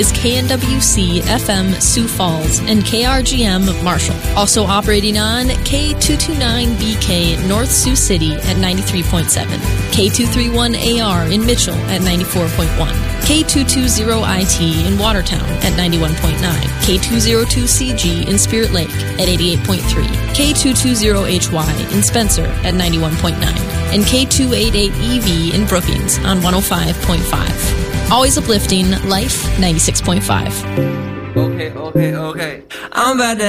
is KNWC FM Sioux Falls and KRGM Marshall. Also operating on K229BK North Sioux City at 93.7, K231AR in Mitchell at 94.1, K220IT in Watertown at 91.9, K202CG in Spirit Lake at 88.3, K220HY in Spencer at 91.9, and K288EV in Brookings on 105.5. Always uplifting, Life 96.5. Okay. I'm about to